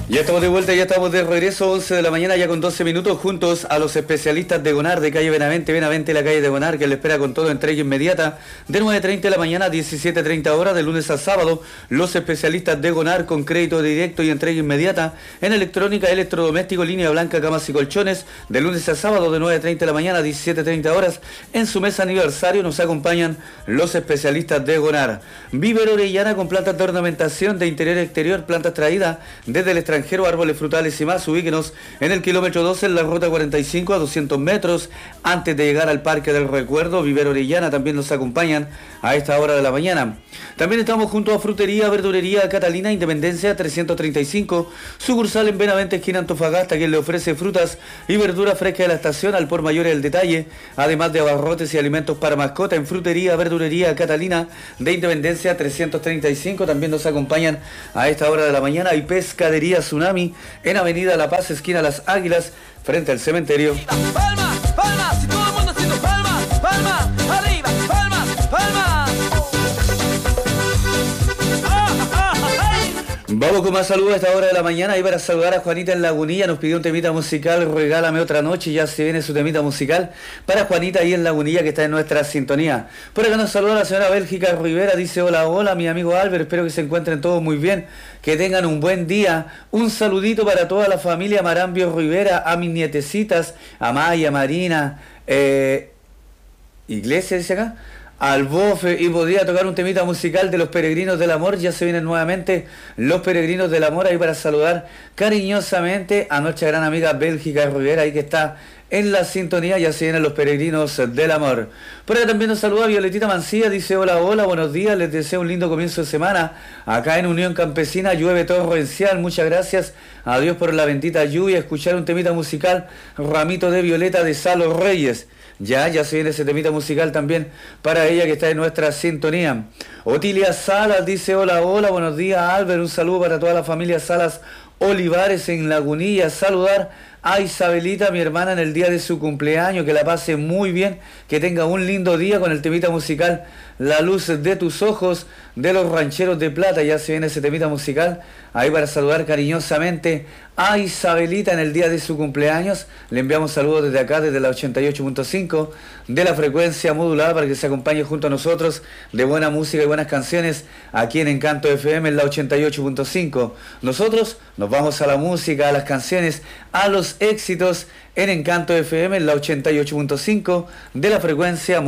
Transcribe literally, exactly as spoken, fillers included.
Ya estamos de vuelta, ya estamos de regreso, once de la mañana, ya con doce minutos, juntos a los especialistas de Gonar, de calle Benavente, Benavente, la calle de Gonar, que le espera con todo, entrega inmediata, de nueve treinta de la mañana a diecisiete treinta horas, de lunes a sábado, los especialistas de Gonar con crédito directo y entrega inmediata, en electrónica, electrodoméstico, línea blanca, camas y colchones, de lunes a sábado, de nueve treinta de la mañana a diecisiete treinta horas, en su mesa aniversario nos acompañan los especialistas de Gonar. Víver Orellana con plantas de ornamentación de interior y exterior, plantas traídas desde el extranjero, árboles frutales y más. Ubíquenos en el kilómetro doce, en la ruta cuarenta y cinco, a doscientos metros antes de llegar al Parque del Recuerdo. Víver Orellana también nos acompañan a esta hora de la mañana. También estamos junto a Frutería, Verdulería Catalina, Independencia trescientos treinta y cinco, sucursal en Benavente, esquina Antofagasta, quien le ofrece frutas y verduras frescas de la estación al por mayor el detalle, además de abarrotes y alimentos para mascota. En Frutería, Verdulería Catalina de Independencia trescientos treinta y cinco también nos acompañan a esta hora de la mañana. Y Pescadería Tsunami en Avenida La Paz, esquina Las Águilas, frente al cementerio. Palmas, palmas, y todo el mundo haciendo palmas, palmas, arriba, palmas, palmas. Vamos con más saludos a esta hora de la mañana. Ahí para saludar a Juanita en Lagunilla, nos pidió un temita musical, regálame otra noche, ya se viene su temita musical para Juanita ahí en Lagunilla, que está en nuestra sintonía. Por acá nos saluda la señora Bélgica Rivera, dice hola, hola, mi amigo Albert, espero que se encuentren todos muy bien, que tengan un buen día. Un saludito para toda la familia Marambio Rivera, a mis nietecitas, a Maya, Marina, eh, Iglesia dice acá, al bofe, y podría tocar un temita musical de los Peregrinos del Amor. Ya se vienen nuevamente los Peregrinos del Amor ahí para saludar cariñosamente a nuestra gran amiga Bélgica Rivera, ahí que está en la sintonía. Ya se vienen los Peregrinos del Amor. Por ahí también nos saluda Violetita Mancilla, dice hola, hola, buenos días, les deseo un lindo comienzo de semana. Acá en Unión Campesina llueve torrencial, muchas gracias a Dios por la bendita lluvia. Escuchar un temita musical, Ramito de Violeta de Salo Reyes. Ya, ya se viene ese temita musical también para ella que está en nuestra sintonía. Otilia Salas dice hola, hola, buenos días Albert, un saludo para toda la familia Salas Olivares en Lagunilla. Saludar a Isabelita, mi hermana, en el día de su cumpleaños, que la pase muy bien, que tenga un lindo día con el temita musical La Luz de Tus Ojos de los Rancheros de Plata. Ya se viene ese temita musical ahí para saludar cariñosamente a Isabelita en el día de su cumpleaños. Le enviamos saludos desde acá, desde la ochenta y ocho punto cinco de la frecuencia modulada, para que se acompañe junto a nosotros de buena música y buenas canciones aquí en Encanto F M en la ochenta y ocho punto cinco. Nosotros nos vamos a la música, a las canciones, a los éxitos en Encanto F M en la ochenta y ocho punto cinco de la frecuencia modulada.